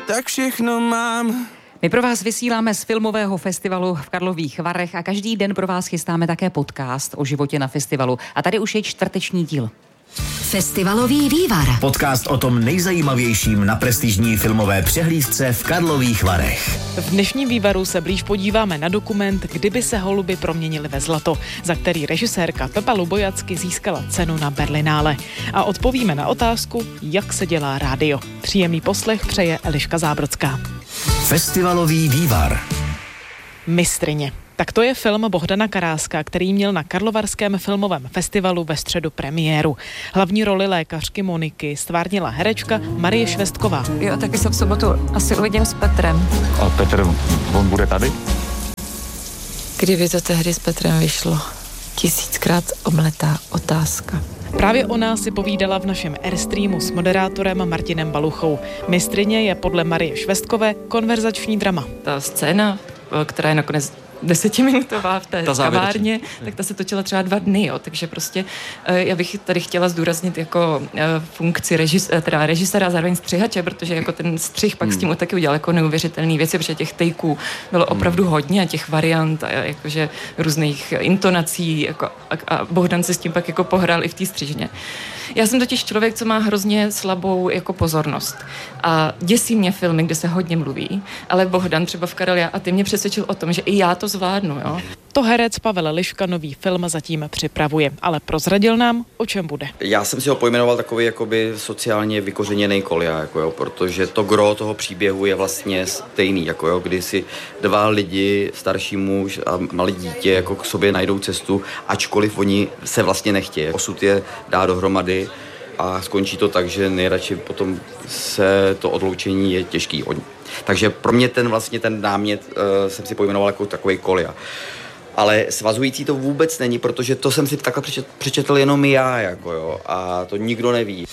tak všechno mám. My pro vás vysíláme z filmového festivalu v Karlových Varech a každý den pro vás chystáme také podcast o životě na festivalu. A tady už je čtvrteční díl. Festivalový vývar. Podcast o tom nejzajímavějším na prestižní filmové přehlídce v Karlových Varech. V dnešním vývaru se blíž podíváme na dokument Kdyby se holuby proměnily ve zlato, za který režisérka Pepa Lubojacky získala cenu na Berlinále. A odpovíme na otázku, jak se dělá rádio. Příjemný poslech přeje Eliška Zábrodská. Festivalový vývar. Mistryně. Tak to je film Bohdana Karáska, který měl na Karlovarském filmovém festivalu ve středu premiéru. Hlavní roli lékařky Moniky stvárnila herečka Marie Švestková. Jo, taky se v sobotu asi uvidím s Petrem. A Petr, on bude tady? Kdyby to tehdy s Petrem vyšlo, 1000krát omletá otázka. Právě o nás si povídala v našem Airstreamu s moderátorem Martinem Baluchou. Mistryně je podle Marie Švestkové konverzační drama. Ta scéna, která je nakonec 10minutová v té kavárně, tak ta se točila třeba 2 dny, jo. Takže prostě já bych tady chtěla zdůraznit jako funkci režiséra a zároveň střihače, protože jako ten střih pak s tím taky udělal jako neuvěřitelný věci, protože těch takeů bylo opravdu hodně a těch variant a jakože různých intonací jako, a Bohdan se s tím pak jako pohrál i v té střižně. Já jsem totiž člověk, co má hrozně slabou jako pozornost a děsí mě filmy, kde se hodně mluví, ale Bohdan třeba v Karel a ty mě přesvědčil o tom, že i já to zvládnu, jo. To herec Pavel Liška nový film zatím připravuje, ale prozradil nám, o čem bude. Já jsem si ho pojmenoval takový jakoby sociálně vykořeněný kolia, jako jo, protože to gro toho příběhu je vlastně stejný, jako jo, kdy si 2 lidi, starší muž a malé dítě jako k sobě najdou cestu, ačkoliv oni se vlastně nechtějí. Osud je dá dohromady a skončí to tak, že nejradši potom se to odloučení je těžký. Takže pro mě ten námět jsem si pojmenoval jako takový kolia. Ale svazující to vůbec není, protože to jsem si takhle přečetl jenom já, jako jo, a to nikdo neví.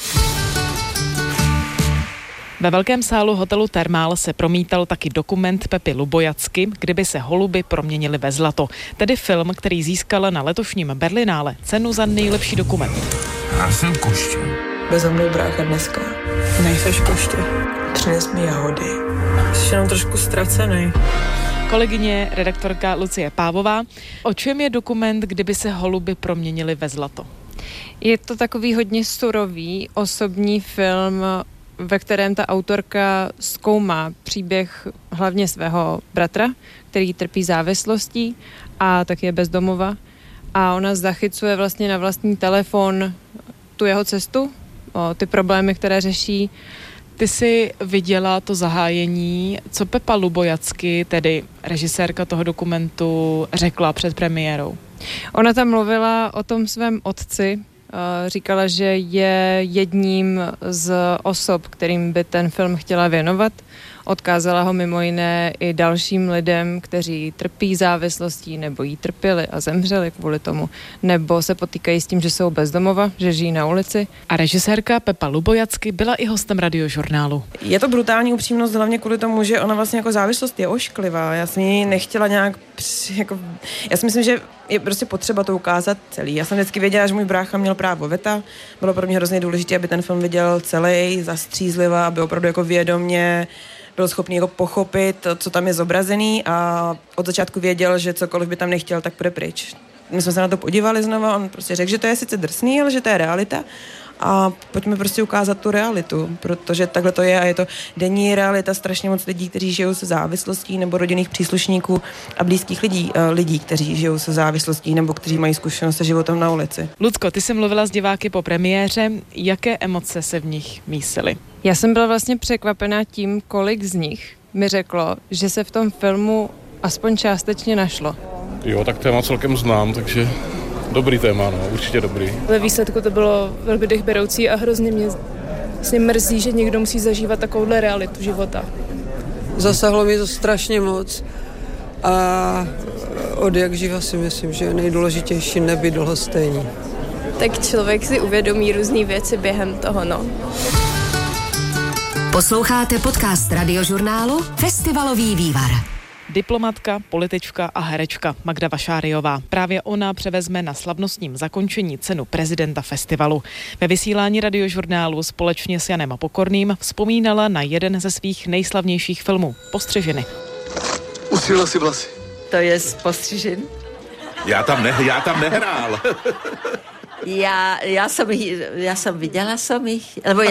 Ve velkém sálu hotelu Thermal se promítal taky dokument Pepy Lubojacky, Kdyby se holuby proměnily ve zlato. Tedy film, který získal na letošním Berlinále cenu za nejlepší dokument. Já jsem Koště. Byl za mnou brácha dneska. Nejseš Koště. Přines mi jahody. Jsi jenom trošku ztracený. Kolegyně, redaktorka Lucie Pávová. O čem je dokument Kdyby se holuby proměnily ve zlato? Je to takový hodně surový, osobní film, ve kterém ta autorka zkoumá příběh hlavně svého bratra, který trpí závislostí a taky je bezdomova. A ona zachycuje vlastně na vlastní telefon tu jeho cestu, ty problémy, které řeší. Ty jsi viděla to zahájení, co Pepa Lubojacky, tedy režisérka toho dokumentu, řekla před premiérou? Ona tam mluvila o tom svém otci, říkala, že je jedním z osob, kterým by ten film chtěla věnovat. Odkázala ho mimo jiné i dalším lidem, kteří trpí závislostí nebo jí trpěli a zemřeli kvůli tomu, nebo se potýkají s tím, že jsou bezdomova, že žijí na ulici. A režisérka Pepa Lubojacky byla i hostem Radiožurnálu. Je to brutální upřímnost hlavně kvůli tomu, že ona vlastně jako závislost je ošklivá. Já jsem ji nechtěla nějak jako, já si myslím, že je prostě potřeba to ukázat celý. Já jsem vždycky věděla, že můj brácha měl právo veta. Bylo pro mě hrozně důležité, aby ten film viděl celý, zastřízlivá, aby opravdu jako vědomě byl schopný jako pochopit, co tam je zobrazený a od začátku věděl, že cokoliv by tam nechtěl, tak půjde pryč. My jsme se na to podívali znova, on prostě řekl, že to je sice drsný, ale že to je realita a pojďme prostě ukázat tu realitu, protože takhle to je a je to denní realita strašně moc lidí, kteří žijou se závislostí nebo rodinných příslušníků a blízkých lidí, kteří žijou se závislostí nebo kteří mají zkušenost se životem na ulici. Lucko, ty jsi mluvila s diváky po premiéře, jaké emoce se v nich mísily? Já jsem byla vlastně překvapená tím, kolik z nich mi řeklo, že se v tom filmu aspoň částečně našlo. Jo, tak téma celkem znám, takže dobrý téma, no, určitě dobrý. Ve výsledku to bylo velmi dechberoucí a hrozně mě vlastně mrzí, že někdo musí zažívat takovouhle realitu života. Zasahlo mi to strašně moc a od jak živa si myslím, že je nejdůležitější nebýt lhostejný. Tak člověk si uvědomí různý věci během toho, no. Posloucháte podcast Radiožurnálu Festivalový vývar. diplomatka, politička a herečka Magda Vašáriová. Právě ona převezme na slavnostním zakončení cenu prezidenta festivalu. Ve vysílání Radiožurnálu společně s Janem Pokorným vzpomínala na jeden ze svých nejslavnějších filmů Postřiženy. Ustřílela si vlasy. To je z Postřižen? Já tam nehrál. Já jsem viděla jich, lebo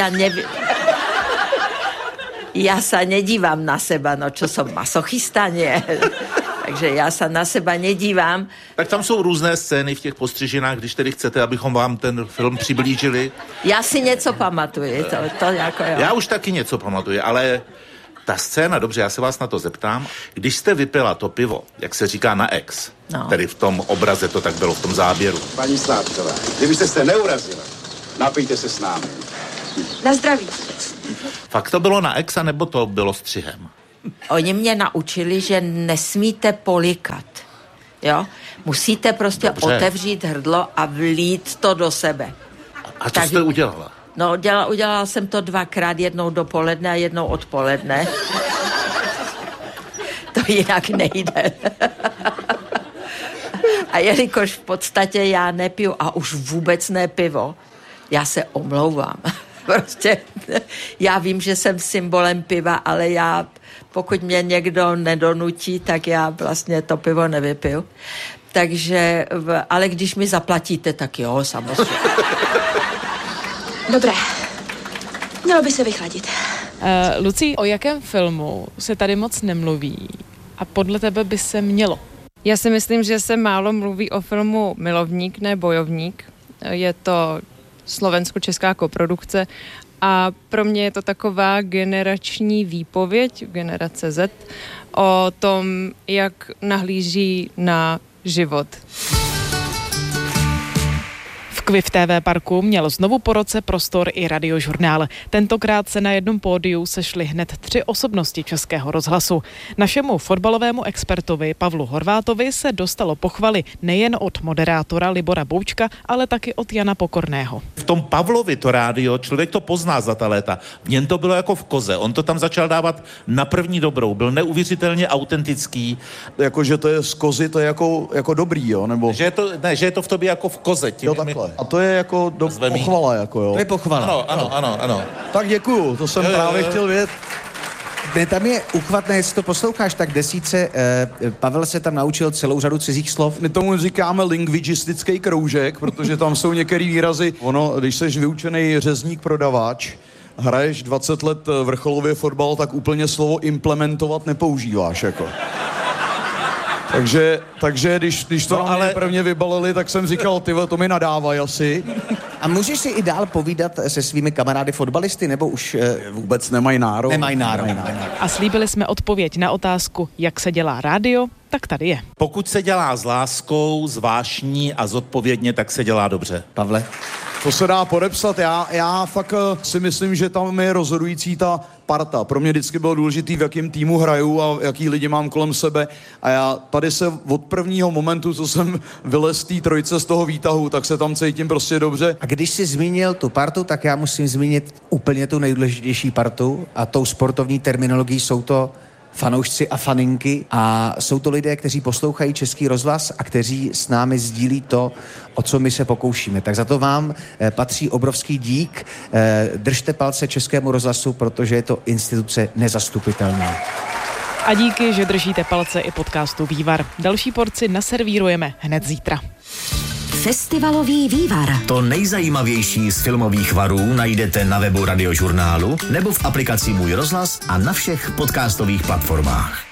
ja sa nedívam na seba, no čo som masochista, nie. Takže já se na seba nedívám. Tak tam jsou různé scény v těch Postřiženách, když tedy chcete, abychom vám ten film přiblížili. Já si něco pamatuju, to jako jo. Já už taky něco pamatuju, ale ta scéna, dobře, já se vás na to zeptám. Když jste vypila to pivo, jak se říká na ex, tedy v tom obraze to tak bylo, v tom záběru. Paní Sládková, kdybyste se neurazila, napijte se s námi. Na zdraví. Fakt to bylo na ex, nebo to bylo střihem? Oni mě naučili, že nesmíte polikat. Jo? Musíte prostě otevřít hrdlo a vlít to do sebe. A co jste udělala? No, udělala jsem to 2krát, jednou dopoledne a jednou odpoledne. To jinak nejde. A jelikož v podstatě já nepiju a už vůbec ne pivo, já se omlouvám. Prostě já vím, že jsem symbolem piva, ale pokud mě někdo nedonutí, tak já vlastně to pivo nevypiju. Takže, ale když mi zaplatíte, tak jo, samozřejmě. Dobré. Mělo by se vychladit. Lucí, o jakém filmu se tady moc nemluví a podle tebe by se mělo? Já si myslím, že se málo mluví o filmu Milovník, ne Bojovník. Je to slovensko-česká koprodukce a pro mě je to taková generační výpověď, generace Z, o tom, jak nahlíží na život. V Kviv TV parku měl znovu po roce prostor i Radiožurnál. Tentokrát se na jednom pódiu sešly hned 3 osobnosti Českého rozhlasu. Našemu fotbalovému expertovi Pavlu Horvátovi se dostalo pochvaly nejen od moderátora Libora Boučka, ale taky od Jana Pokorného. V tom Pavlovi to rádio, člověk to pozná za ta léta. V něm to bylo jako v koze. On to tam začal dávat na první dobrou. Byl neuvěřitelně autentický. Jakože to je z kozy, to je jako dobrý, jo? Nebo... Že je to v tobě jako v koze. Jo, takhle. A to je jako pochvala, jako jo. To je pochvala. Ano. Tak děkuju, to jsem právě chtěl vědět. Tam je uchvatné, jestli to posloucháš, tak desítce, Pavel se tam naučil celou řadu cizích slov. My tomu říkáme lingvistický kroužek, protože tam jsou některé výrazy. Ono, když jsi vyučený řezník prodavač, hraješ 20 let vrcholově fotbal, tak úplně slovo implementovat nepoužíváš, jako. Takže když to ale prvně vybalili, tak jsem říkal, tyhle, to mi nadávají asi. A můžeš si i dál povídat se svými kamarády fotbalisty, nebo už vůbec nemají nárok? Nemají nárok. A slíbili jsme odpověď na otázku, jak se dělá rádio, tak tady je. Pokud se dělá s láskou, s vášní a zodpovědně, tak se dělá dobře. Pavle? To se dá podepsat. Já fakt si myslím, že tam je rozhodující ta parta. Pro mě vždycky bylo důležitý, v jakém týmu hraju a jaký lidi mám kolem sebe. A já tady se od prvního momentu, co jsem vylez z té trojice z toho výtahu, tak se tam cítím prostě dobře. A když jsi zmínil tu partu, tak já musím zmínit úplně tu nejdůležitější partu a tou sportovní terminologií jsou to fanoušci a faninky a jsou to lidé, kteří poslouchají Český rozhlas a kteří s námi sdílí to, o co my se pokoušíme. Tak za to vám patří obrovský dík. Držte palce Českému rozhlasu, protože je to instituce nezastupitelná. A díky, že držíte palce i podcastu Vývar. Další porci naservírujeme hned zítra. Festivalový vývar. To nejzajímavější z filmových varů najdete na webu Radiožurnálu nebo v aplikaci Můj rozhlas a na všech podcastových platformách.